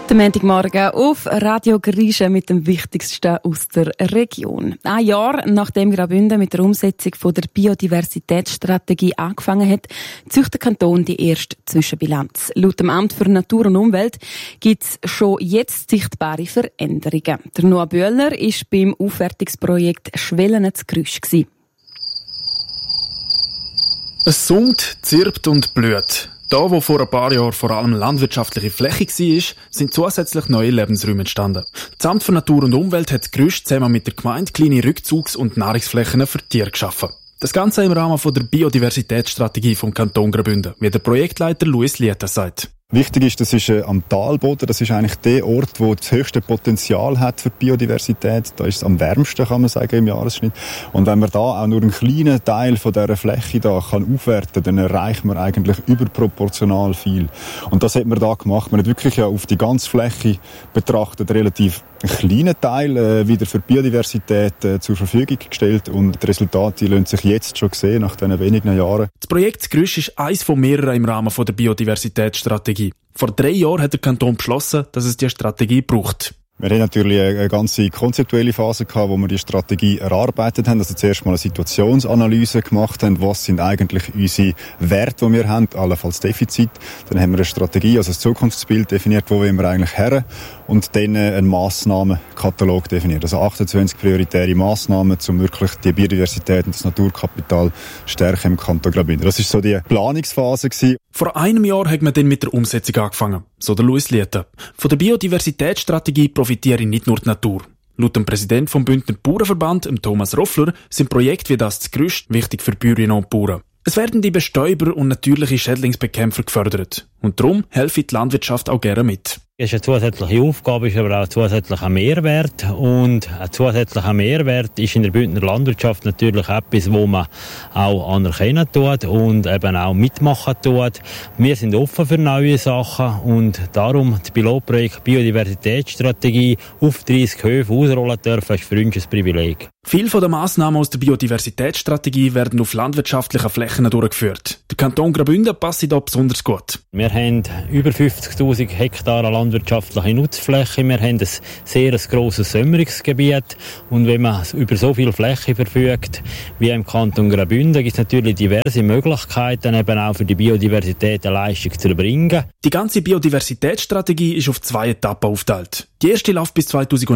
Der Montagmorgen auf Radio Grische mit dem Wichtigsten aus der Region. Ein Jahr nachdem Graubünden mit der Umsetzung der Biodiversitätsstrategie angefangen hat, zieht der Kanton die erste Zwischenbilanz. Laut dem Amt für Natur und Umwelt gibt es schon jetzt sichtbare Veränderungen. Der Noah Bühler war beim Aufwertungsprojekt Schwellen zu Grüsch. Es summt, zirpt und blüht. Da, wo vor ein paar Jahren vor allem landwirtschaftliche Fläche war, sind zusätzlich neue Lebensräume entstanden. Das Amt für Natur und Umwelt hat Grüsch zusammen mit der Gemeinde kleine Rückzugs- und Nahrungsflächen für Tiere geschaffen. Das Ganze im Rahmen der Biodiversitätsstrategie vom Kanton Graubünden, wie der Projektleiter Luis Lieta sagt. Wichtig ist, das ist am Talboden. Das ist eigentlich der Ort, wo das höchste Potenzial hat für die Biodiversität. Da ist es am wärmsten, kann man sagen, im Jahresschnitt. Und wenn man da auch nur einen kleinen Teil von dieser Fläche da kann aufwerten, dann erreicht man eigentlich überproportional viel. Und das hat man da gemacht. Man hat wirklich ja auf die ganze Fläche betrachtet relativ einen kleinen Teil wieder für die Biodiversität zur Verfügung gestellt. Und die Resultate lassen sich jetzt schon sehen, nach diesen wenigen Jahren. Das Projekt Grüsch ist eines von mehreren im Rahmen der Biodiversitätsstrategie. Vor 3 Jahren hat der Kanton beschlossen, dass es die Strategie braucht. Wir haben natürlich eine ganze konzeptuelle Phase gehabt, wo wir die Strategie erarbeitet haben. Also zuerst mal eine Situationsanalyse gemacht haben. Was sind eigentlich unsere Werte, die wir haben, allenfalls Defizit. Dann haben wir eine Strategie, also ein Zukunftsbild definiert, wo wollen wir eigentlich her. Und dann einen Massnahmenkatalog definiert. Also 28 prioritäre Massnahmen, um wirklich die Biodiversität und das Naturkapital stärken im Kanton Graubünden. Das war so die Planungsphase gewesen. Vor einem Jahr hat man dann mit der Umsetzung angefangen, so der Luis Lieta. Von der Biodiversitätsstrategie profitiere nicht nur die Natur. Laut dem Präsidenten vom Bündner Bauernverband, Thomas Roffler, sind Projekte wie das zu Grüsch wichtig für Bäuerinnen und Bauern. Es werden die Bestäuber und natürliche Schädlingsbekämpfer gefördert. Und darum helfe die Landwirtschaft auch gerne mit. Es ist eine zusätzliche Aufgabe, ist aber auch ein zusätzlicher Mehrwert. Und ein zusätzlicher Mehrwert ist in der Bündner Landwirtschaft natürlich etwas, wo man auch anerkennen tut und eben auch mitmachen tut. Wir sind offen für neue Sachen und darum das Pilotprojekt Biodiversitätsstrategie auf 30 Höfe ausrollen dürfen, ist für uns ein Privileg. Viele der Massnahmen aus der Biodiversitätsstrategie werden auf landwirtschaftlichen Flächen durchgeführt. Der Kanton Graubünden passt da besonders gut. Wir haben über 50'000 Hektar landwirtschaftliche Nutzfläche. Wir haben ein sehr grosses Sämmerungsgebiet. Und wenn man über so viel Fläche verfügt wie im Kanton Graubünden, gibt es natürlich diverse Möglichkeiten, eben auch für die Biodiversität eine Leistung zu erbringen. Die ganze Biodiversitätsstrategie ist auf 2 Etappen aufgeteilt. Die erste läuft bis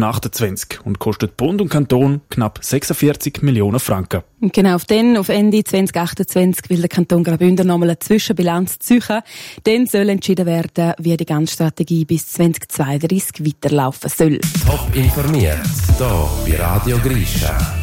2028 und kostet Bund und Kanton knapp 46 Millionen Franken. Genau, auf Ende 2028 will der Kanton Graubünden nochmal eine Zwischenbilanz ziehen. Dann soll entschieden werden, wie die ganze Strategie bis 2032 weiterlaufen soll. Top informiert, hier bei Radio Grische.